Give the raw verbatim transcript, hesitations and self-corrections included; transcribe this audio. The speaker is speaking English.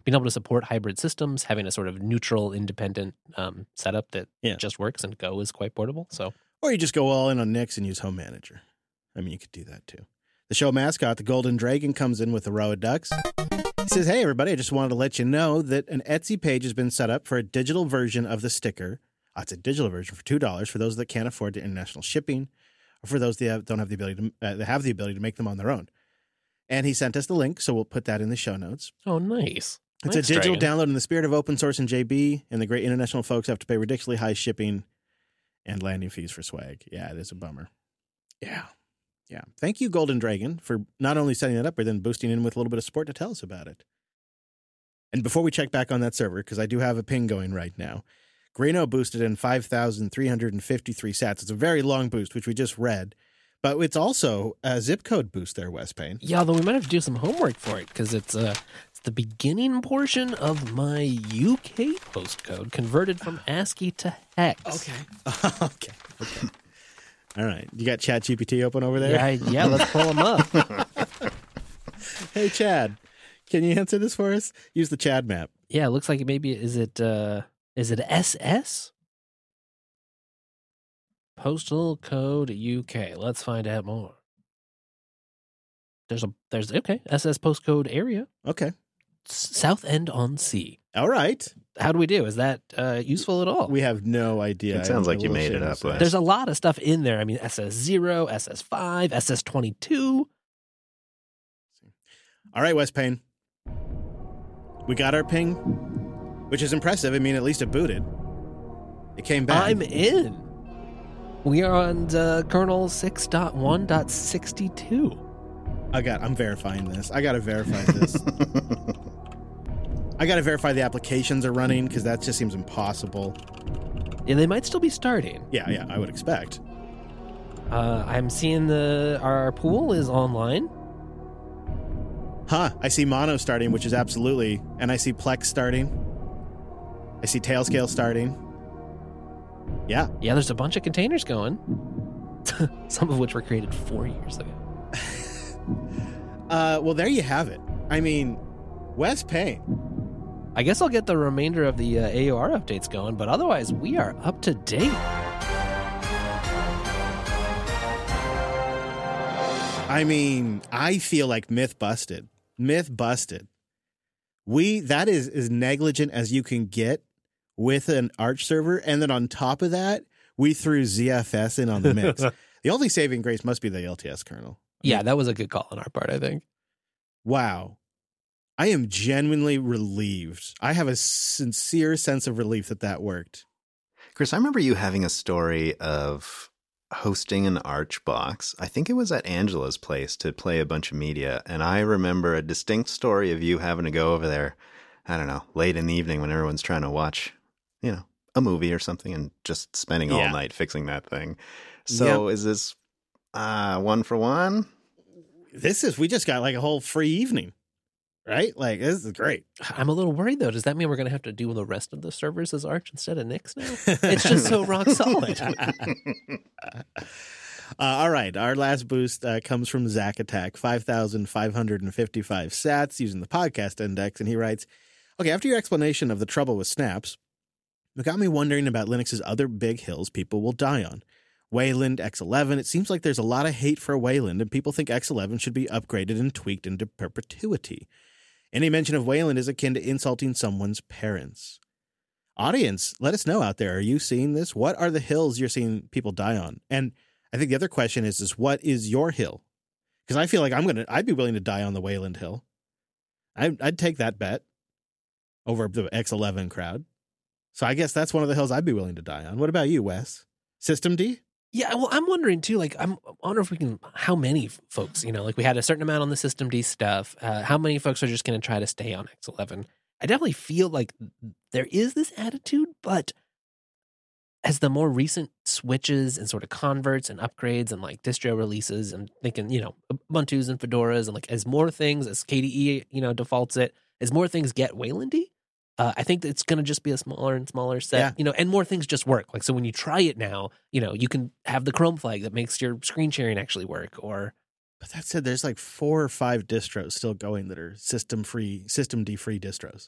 being able to support hybrid systems, having a sort of neutral, independent um, setup that Yeah. just works, and Go is quite portable. So, Or you just go all in on Nix and use Home Manager. I mean, you could do that too. The show mascot, the Golden Dragon, comes in with a row of ducks. He says, hey, everybody, I just wanted to let you know that an Etsy page has been set up for a digital version of the sticker. Oh, it's a digital version for two dollars for those that can't afford the international shipping, or for those that have, don't have the ability to uh, that have the ability to make them on their own. And he sent us the link, so we'll put that in the show notes. oh, nice. It's Thanks, a digital Dragon. download in the spirit of open source and J B, and the great international folks have to pay ridiculously high shipping and landing fees for swag. Yeah, it is a bummer. Yeah. Yeah. Thank you, Golden Dragon, for not only setting that up, but then boosting in with a little bit of support to tell us about it. And before we check back on that server, because I do have a ping going right now, Grano boosted in five thousand three hundred fifty-three sats. It's a very long boost, which we just read. But it's also a zip code boost there, Wes Payne. Yeah, although we might have to do some homework for it because it's, uh, it's the beginning portion of my U K postcode converted from ASCII to hex. Okay. okay. Okay. All right. You got ChatGPT open over there? Yeah, I- yeah, let's pull them up. Hey, Chad, can you answer this for us? Use the Chad map. Yeah, it looks like maybe is it uh, is it S S? Postal code U K. Let's find out more. There's a there's okay S S postcode area. Okay. S- South End on Sea. All right. How do we do? Is that uh, useful at all? We have no idea. It sounds I'm like a you little made it ashamed to up, say. Wes. There's a lot of stuff in there. I mean, S S zero, S S five, S S twenty-two. All right, Wes Payne. We got our ping, which is impressive. I mean, at least it booted. It came back. I'm in. We are on uh, kernel six point one point sixty-two. I got. I'm verifying this. I got to verify this. I got to verify the applications are running because that just seems impossible. Yeah, they might still be starting. Yeah, yeah, I would expect. Uh, I'm seeing the our pool is online. Huh. I see Mono starting, which is absolutely, and I see Plex starting. I see Tailscale starting. Yeah. Yeah, there's a bunch of containers going. Some of which were created four years ago. Uh, well, there you have it. I mean, Wes Payne. I guess I'll get the remainder of the uh, A O R updates going, but otherwise we are up to date. I mean, I feel like myth busted. Myth busted. We that is as negligent as you can get with an Arch server, and then on top of that, we threw Z F S in on the mix. The only saving grace must be the L T S kernel. Yeah, that was a good call on our part, I think. Wow. I am genuinely relieved. I have a sincere sense of relief that that worked. Chris, I remember you having a story of hosting an Arch box. I think it was at Angela's place to play a bunch of media. And I remember a distinct story of you having to go over there, I don't know, late in the evening when everyone's trying to watch, you know, a movie or something and just spending all Yeah. night fixing that thing. So Yep. is this uh, one for one? This is, we just got like a whole free evening, right? Like, this is great. I'm a little worried, though. Does that mean we're going to have to do the rest of the servers as Arch instead of Nix now? It's just so rock solid. Uh, all right. Our last boost uh, comes from Zack Attack, five thousand five hundred fifty-five sats using the podcast index. And he writes, okay, after your explanation of the trouble with snaps, it got me wondering about Linux's other big hills people will die on. Wayland, X eleven. It seems like there's a lot of hate for Wayland, and people think X eleven should be upgraded and tweaked into perpetuity. Any mention of Wayland is akin to insulting someone's parents. Audience, let us know out there. Are you seeing this? What are the hills you're seeing people die on? And I think the other question is, is what is your hill? Because I feel like I'm gonna, I'd be willing to die on the Wayland hill. I'd, I'd take that bet over the X eleven crowd. So I guess that's one of the hills I'd be willing to die on. What about you, Wes? System D? Yeah, well, I'm wondering too. Like, I'm I wonder if we can. How many f- folks? You know, like we had a certain amount on the System D stuff. Uh, how many folks are just going to try to stay on X eleven? I definitely feel like there is this attitude, but as the more recent switches and sort of converts and upgrades and like distro releases, and thinking, you know, Ubuntu's and Fedoras, and like as more things, as K D E, you know, defaults it, as more things get Waylandy. Uh, I think that it's going to just be a smaller and smaller set, Yeah. you know, and more things just work. Like, so when you try it now, you know, you can have the Chrome flag that makes your screen sharing actually work. Or, But that said, there's like four or five distros still going that are system free, system D free distros.